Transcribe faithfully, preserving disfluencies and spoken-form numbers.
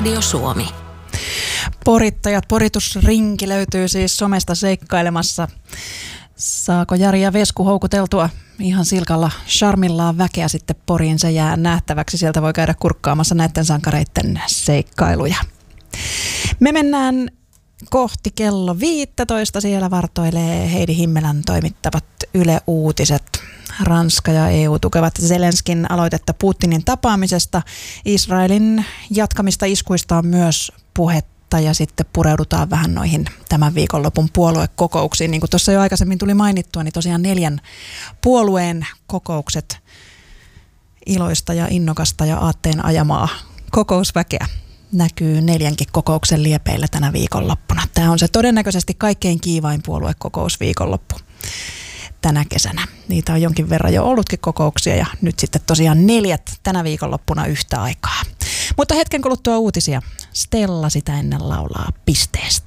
Radio Suomi. Porittajat, poritusrinki löytyy siis somesta seikkailemassa. Saako Jari ja Vesku houkuteltua ihan silkalla charmillaan väkeä sitten Poriin? Se jää nähtäväksi. Sieltä voi käydä kurkkaamassa näiden sankareiden seikkailuja. Me mennään kohti kello viisitoista. Siellä vartoilee Heidi Himmelän toimittavat Yle Uutiset. Ranska ja E U tukevat Zelenskin aloitetta Putinin tapaamisesta. Israelin jatkamista iskuista on myös puhetta ja sitten pureudutaan vähän noihin tämän viikonlopun puoluekokouksiin. Niin kuin tuossa jo aikaisemmin tuli mainittua, niin tosiaan neljän puolueen kokoukset, iloista ja innokasta ja aatteen ajamaa kokousväkeä näkyy neljänkin kokouksen liepeillä tänä viikonloppuna. Tämä on se todennäköisesti kaikkein kiivain puoluekokous viikonloppu tänä kesänä. Niitä on jonkin verran jo ollutkin kokouksia ja nyt sitten tosiaan neljät tänä viikonloppuna yhtä aikaa. Mutta hetken kuluttua uutisia. Stella sitä ennen laulaa pisteestä.